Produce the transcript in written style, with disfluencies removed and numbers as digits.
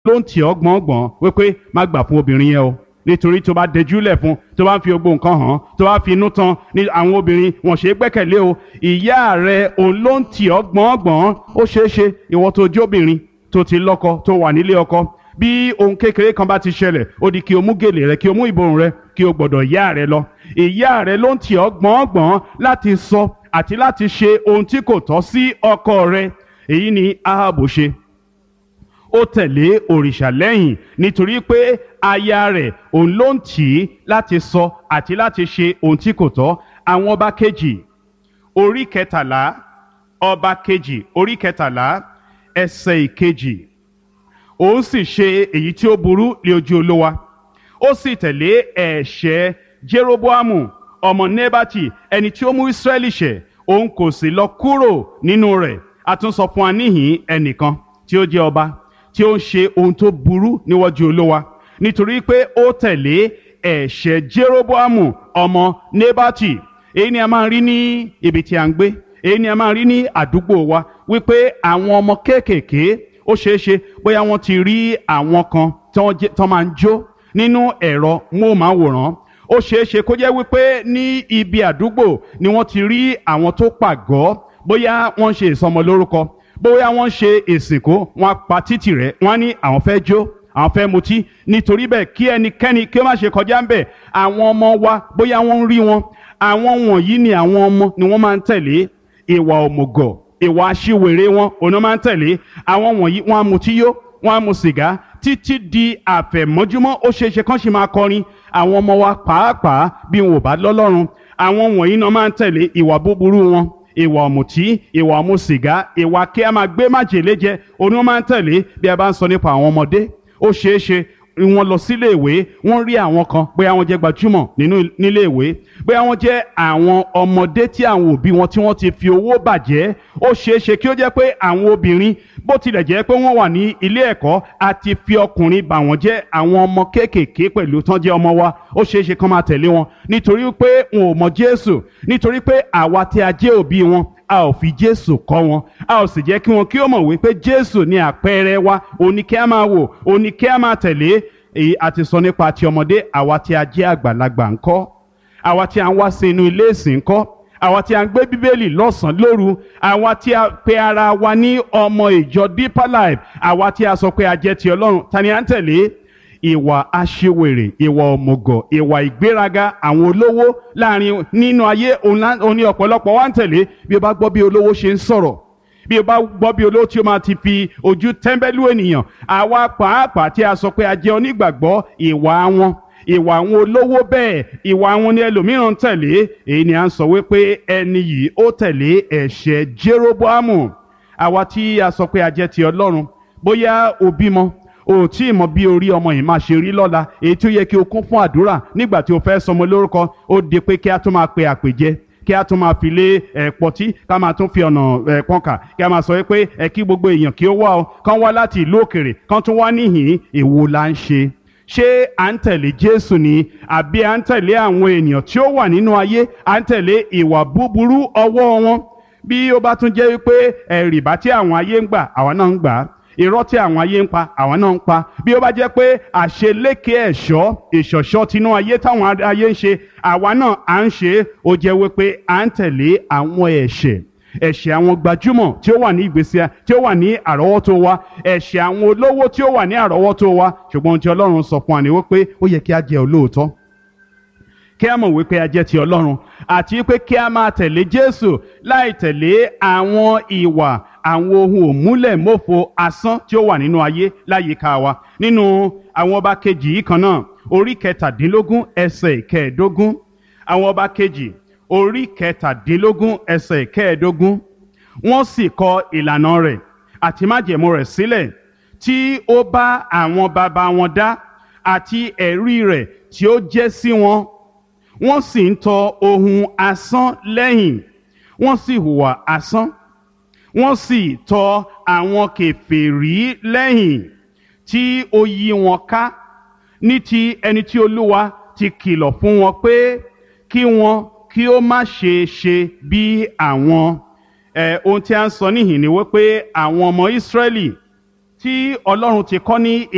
ló ń tì ọ́ gbọ̀ngbọ̀n wípé má gbà fún obìnrin yẹn o, nítorí tó bá dẹjúlẹ̀ fún, tó bá ń fi gbogbo nǹkan hàn, tó bá fi inú tán ní àwọn obìnrin wọn ṣe é gbẹ́kẹ̀lé o. ìyá rẹ òun ló ń tì ọ́ gbọ̀ngbọ̀n. ó ṣeé ṣe ìwọ tó jóbìnrin tó ti lọ́kọ tó wà nílé ọkọ, bí ohun kékeré kan bá ti ṣẹlẹ̀ ó di kí o mú gèlè rẹ, kí o mú ìborùn rẹ, kí o gbọ́dọ̀ ìyá rẹ lọ. ìyá rẹ ló ń tì ọ́ gbọ̀ngbọ̀n láti sọ àti láti ṣe ohun tí kò tọ́ sí ọkọ rẹ. èyí ni Áhábù ṣe. ó tẹ̀lé òrìṣà lẹ́yìn nítorí pé aya rẹ̀ òun ló ń tì í láti sọ àti láti ṣe ohun tí kò tọ́. àwọn ọba kejì orí kẹtàlá, ọba kejì orí kẹtàlá ẹsẹ̀ ìkejì. òun sì ṣe èyí tí ó burú ní ojú Olúwa, ó sì tẹ̀lé ẹ̀ṣẹ̀ Jeroboamu ọmọ Nebati ẹni tí ó mú Israẹli ṣẹ̀, òun kò sì lọ kúrò nínú rẹ̀. a tún sọ fún wa níhìn ẹnìkan tí ó jẹ́ ọba tí ó ń ṣe ohun tó burú níwájú Olúwa nítorí pé ó tẹ̀lé ẹ̀ṣẹ̀ Jeroboamu ọmọ Nebati. èyí ni a máa rí ní ibi tí a ń gbé, èyí ni a máa rí ní àdúgbò wa, wípé àwọn ọmọ kéékèèké ó ṣeéṣe bóyá wọ́n ti rí àwọn kan tó máa ń jó nínú ẹ̀rọ móhùnmáwòrán. ó ṣeéṣe kó jẹ́ wípé ní ibi àdúgbò ni wọ́n ti rí àwọn tó pàgọ́, bóyá wọ́n ń ṣe ìsọmọlórúkọ, bóyá wọ́n ń ṣe ìsìnkú, wọ́n á pa títì rẹ̀, wọ́n á ní àwọn fẹ́ jó, àwọn fẹ́ mutí. nítorí bẹ́ẹ̀ kí ẹnikẹ́ni kí ó má ṣe kọjá ń bẹ̀. àwọn ọmọ wa bóyá wọ́n ń rí wọn, àwọn wọ̀nyí ni àwọn ọmọ ni wọ́n máa ń tẹ̀lé. ìwà òmùgọ̀, ìwà aṣiwèrè wọn òun máa ń tẹ̀lé. àwọn wọ̀nyí wọ́n á mutí yó, wọ́n á mu sìgá títí di àfẹ̀mọ́júmọ́. ó ṣeéṣe kán sì máa kọrin. àwọn ọmọ wa pàápàá bí wọn ò bá lọ́lọ́run, àwọn wọ̀nyí náà máa ń tẹ̀lé ìwà búburú wọn, ìwà ọ̀mùtí, ìwà ọ̀mù sìgá, ìwà kí a máa gbé májèlé jẹ, òun wọn máa ń tẹ̀lé. bí a bá ń sọ nípa àwọn ọmọdé, ó ṣeéṣe wọ́n lọ sílé ìwé, wọ́n rí àwọn kan, bóyá wọ́n jẹ́ gbajúmọ̀ nílé ìwé, bóyá wọ́n jẹ́ àwọn ọmọdé tí àwọn òbí wọn tí wọ́n ti fi owó bàjẹ́. ó ṣeéṣe kí ó jẹ́ pé àwọn obìnrin, bó tilẹ̀ jẹ́ pé wọ́n wà ní ilé ẹ̀kọ́, àti fi ọkùnrin bà wọ́n jẹ́. àwọn ọmọ kéékèèké pẹ̀lú tán jẹ́ ọmọ wa, ó ṣeéṣe kán máa tẹ̀lé wọn nítorí pé wọn ò mọ Jésù, nítorí pé àwa tí a jẹ́ òbí wọn a ò fi Jésù kọ́ wọn, a ò sì jẹ́ kí wọn kí ó mọ̀ wípé Jésù ni àpẹẹrẹ wa, òun ni kí a máa wò, òun ni kí a máa tẹ̀lé. èyí a ti sọ nípa ti ọmọdé. àwa tí a jẹ́ àgbàlagbà ńkọ́? àwa tí a ń wá sí inú ilé ìsìn ńkọ́? àwa tí a ń gbé Bíbélì lọ́sàn-án lóru? àwa tí a pe ara wa ní ọmọ ìjọ Deeper Life? àwa tí a sọ pé a jẹ́ ti Ọlọ́run? ta ni à ń tẹ̀lé? ìwà aṣiwèrè, ìwà òmùgọ̀, ìwà ìgbéraga àwọn olówó láàrin nínú ayé, òun ni ọ̀pọ̀lọpọ̀ wa ń tẹ̀lé. bí o bá gbọ́ bí olówó ṣe ń sọ̀rọ̀, bí o bá gbọ́ bí olówó tí ó máa ti fi ojú tẹ́ńbẹ́lú ènìyàn, àwa pàápàá tí a sọ pé a jẹ́ onígbàgbọ́, ìwà àwọn olówó bẹ́ẹ̀, ìwà wọn ni ẹlòmíràn tẹ̀lé. èyí ni à ń sọ wípé ẹni yìí ó tẹ̀lé ẹ̀ṣẹ̀ Jeroboamu. àwa tí a sọ pé a jẹ́ ti Ọlọ́run, bóyá o bímọ, o tí ì mọ bí orí ọmọ yìí máa ṣe rí lọ́la, èyí tí ó yẹ kí o kún fún àdúrà nígbà tí o fẹ́ sọmọ lórúkọ, ó di pé kí a tún máa pe àpèjẹ, kí a tún máa fi lé pọtí, ká máa tún fi ọ̀nà pọ́nkà, kí a máa sọ pé kí gbogbo èèyàn kí ó wá o, kán wá láti ìlú òkèrè, kán tún wá níhìn. èwo la ń ṣe? ṣé à ń tẹ̀lé Jésù ni, àbí à ń tẹ̀lé àwọn ènìyàn tí ó wà nínú ayé, à ń tẹ̀lé ìwà búburú ọwọ́ wọn? bí ó bá tún jẹ́ wípé rìbá tí àwọn ayé ń gbà àwa náà ń gbà á, irọ́ tí àwọn ayé ń pa àwa náà ń pa, bí ó bá jẹ́ pé àṣeléke ìṣọ̀ṣọ́ tinú ayé táwọn ayé ń ṣe àwa náà à ń ṣe, ó jẹ́ wípé à ń tẹ̀lé àwọn ẹ̀ṣẹ̀ àwọn gbajúmọ̀ tí ó wà ní ìgbésí tí ó wà ní àrọ́wọ́tó wa, ẹ̀ṣẹ̀ àwọn olówó tí ó wà ní àrọ́wọ́tó wa. ṣùgbọ́n ohun tí Ọlọ́run sọ fún wa ni wípé ó yẹ kí a jẹ́ olóòótọ́, kí a mọ̀ wípé a jẹ́ ti Ọlọ́run, àti wípé kí a máa tẹ̀lé Jésù láì tẹ̀lé àwọn ìwà, àwọn ohun òmúlẹ̀mófo asán tí ó wà nínú ayé láyìíká wa. nínú àwọn ọba kejì yìí kan náà, orí kẹtàdínlógún ẹsẹ̀ ìkẹẹ̀ẹ́dógún. àwọn ọba kejì orí kẹtàdínlógún ẹsẹ̀ ìkẹẹ̀ẹ́dógún. wọ́n sì kọ ìlànà rẹ̀ àti májẹ̀mú rẹ̀ sílẹ̀ tí ó bá àwọn baba wọn dá, àti ẹ̀rí rẹ̀ tí ó jẹ́ sí wọn. wọ́n sì ń tọ ohun asán lẹ́yìn, wọ́n sì hùwà asán, wọ́n sì tọ àwọn kèfèrí lẹ́yìn tí ó yí wọn ká, ní ti ẹni tí Olúwa ti kìlọ̀ fún wọn pé kí ó má ṣe ṣe bí àwọn. ohun tí a ń sọ níhìn ni wípé àwọn ọmọ Ísírẹ́lì tí Ọlọ́run ti kọ́ ní